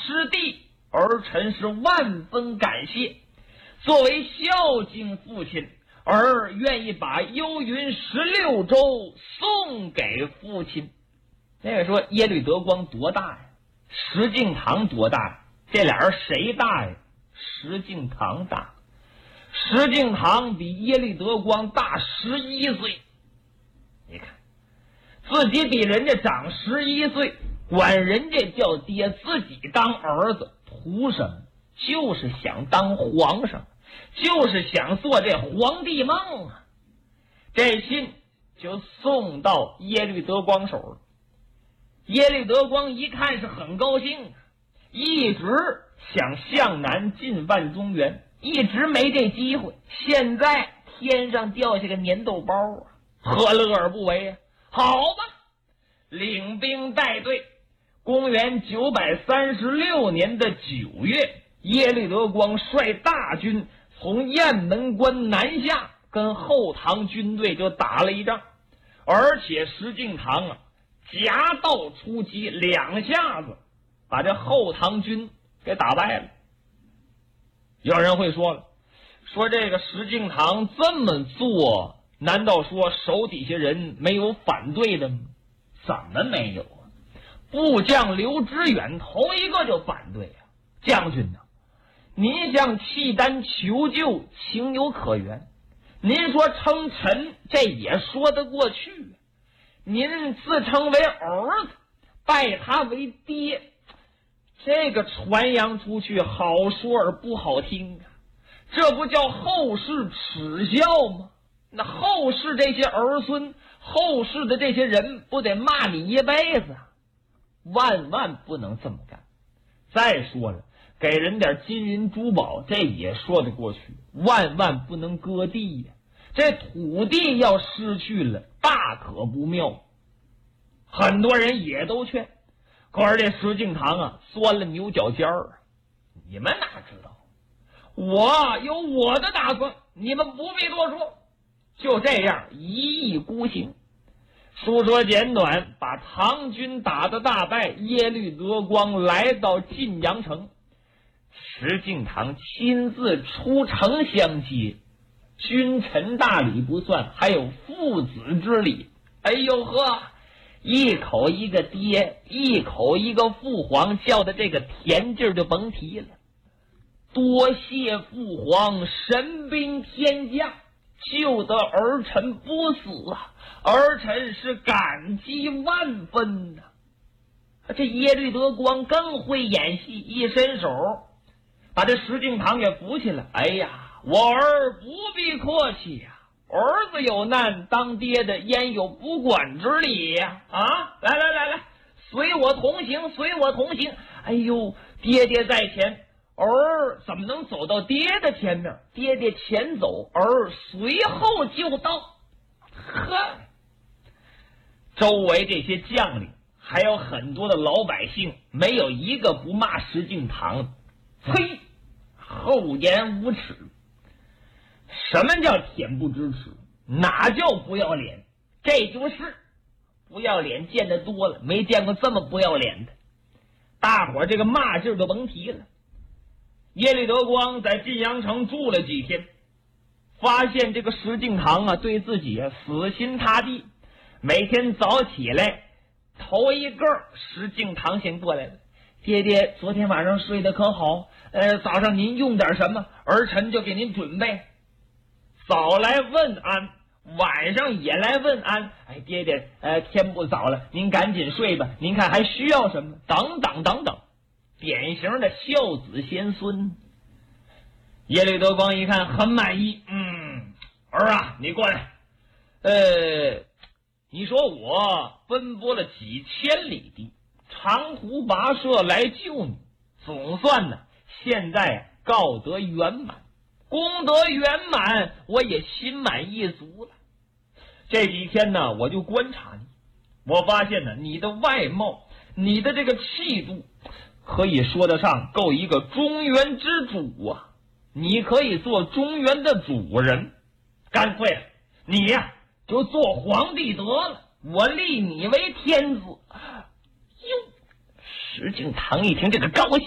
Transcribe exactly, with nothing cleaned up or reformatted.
师弟，儿臣是万分感谢。作为孝敬父亲，儿愿意把幽云十六州送给父亲。那个说耶律德光多大呀？石敬瑭多大呀？这俩人谁大呀？石敬瑭大。石敬瑭比耶律德光大十一岁。你看，自己比人家长十一岁，管人家叫爹，自己当儿子，图什么？就是想当皇上，就是想做这皇帝梦啊！这信就送到耶律德光手了。耶律德光一看是很高兴，一直想向南进万中原，一直没这机会。现在天上掉下个粘豆包啊，何乐而不为啊？好吧，领兵带队。公元九百三十六年的九月，耶律德光率大军从雁门关南下，跟后唐军队就打了一仗。而且石敬瑭啊夹道出击，两下子把这后唐军给打败了。有人会说了，说这个石敬瑭这么做，难道说手底下人没有反对的吗？怎么没有啊？部将刘知远头一个就反对啊！将军呢、啊，您向契丹求救情有可原，您说称臣这也说得过去，您自称为儿子，拜他为爹，这个传扬出去好说而不好听啊，这不叫后世耻笑吗？那后世这些儿孙，后世的这些人不得骂你一辈子啊？万万不能这么干。再说了，给人点金银珠宝，这也说得过去，万万不能割地呀、啊！这土地要失去了，大可不妙。很多人也都劝，可是这石敬瑭啊，钻了牛角尖儿。你们哪知道？我有我的打算，你们不必多说。就这样一意孤行。书说简短，把唐军打得大败，耶律德光来到晋阳城，石敬瑭亲自出城相接，君臣大礼不算，还有父子之礼。哎呦呵，一口一个爹，一口一个父皇，叫的这个甜劲儿就甭提了。多谢父皇神兵天降，救得儿臣不死啊！儿臣是感激万分呐、啊！这耶律德光更会演戏，一伸手把这石敬瑭给扶起来。哎呀，我儿不必客气呀、啊，儿子有难，当爹的焉有不管之理呀、啊？啊，来来来来，随我同行，随我同行。哎呦，爹爹在前，儿怎么能走到爹的前面？爹爹前走，儿随后就到。呵，周围这些将领还有很多的老百姓，没有一个不骂石敬瑭。呸！厚颜无耻！什么叫恬不知耻？哪叫不要脸？这就是不要脸，见得多了，没见过这么不要脸的。大伙儿这个骂劲儿都甭提了。耶律德光在晋阳城住了几天，发现这个石敬瑭啊对自己啊死心塌地，每天早起来头一个石敬瑭先过来了。爹爹，昨天晚上睡得可好？呃，早上您用点什么，儿臣就给您准备。早来问安，晚上也来问安。哎，爹爹，呃，天不早了，您赶紧睡吧。您看还需要什么？等等等等，典型的孝子贤孙。耶律德光一看很满意，嗯，儿啊，你过来。呃，你说我奔波了几千里地，长途跋涉来救你，总算呢，现在告得圆满，功德圆满，我也心满意足了。这几天呢，我就观察你，我发现呢，你的外貌，你的这个气度，可以说得上够一个中原之主啊！你可以做中原的主人，干脆你呀、啊、就做皇帝得了，我立你为天子。哟，石敬瑭一听这个高兴。